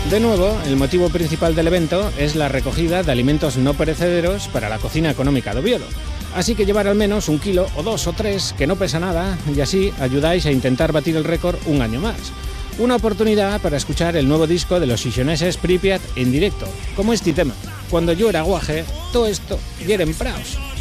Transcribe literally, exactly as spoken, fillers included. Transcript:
De nuevo, el motivo principal del evento es la recogida de alimentos no perecederos para la cocina económica de Oviedo. Así que llevar al menos un kilo o dos o tres, que no pesa nada, y así ayudáis a intentar batir el récord un año más. Una oportunidad para escuchar el nuevo disco de los sisioneses Pripyat en directo, como este tema. Cuando yo era guaje, todo esto y eren praos.